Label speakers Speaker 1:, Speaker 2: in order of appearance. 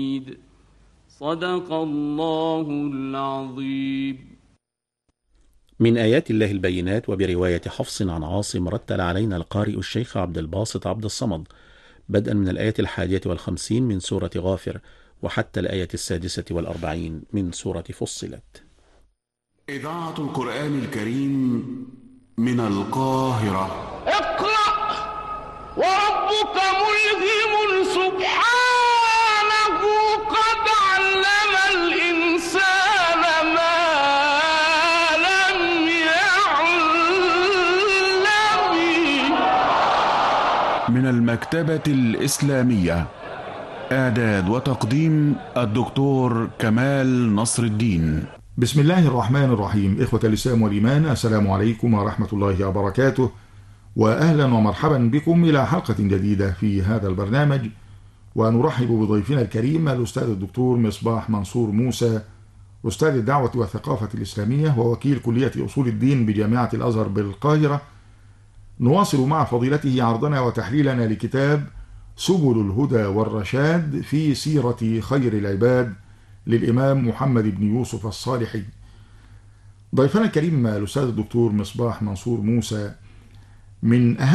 Speaker 1: صدق الله العظيم.
Speaker 2: من آيات الله البينات، وبرواية حفص عن عاصم، رتل علينا القارئ الشيخ عبد الباسط عبد الصمد بدءا من الآية 51 من سورة غافر وحتى الآية 46 من سورة فصلت.
Speaker 3: إذاعة القرآن الكريم من القاهرة.
Speaker 4: اقرأ وربك ملهم سبحانه قد علم الإنسان ما لم يعلم.
Speaker 3: من المكتبة الإسلامية، إعداد وتقديم الدكتور كمال نصر الدين.
Speaker 5: بسم الله الرحمن الرحيم. إخوة الإسلام والإيمان، السلام عليكم ورحمة الله وبركاته، وأهلا ومرحبا بكم إلى حلقة جديدة في هذا البرنامج، ونرحب بضيفنا الكريم الأستاذ الدكتور مصباح منصور موسى، أستاذ الدعوة والثقافة الإسلامية ووكيل كلية أصول الدين بجامعة الأزهر بالقاهرة. نواصل مع فضيلته عرضنا وتحليلنا لكتاب سبل الهدى والرشاد في سيرة خير العباد للإمام محمد بن يوسف الصالحي. ضيفنا الكريم الأستاذ الدكتور مصباح منصور موسى، من أهم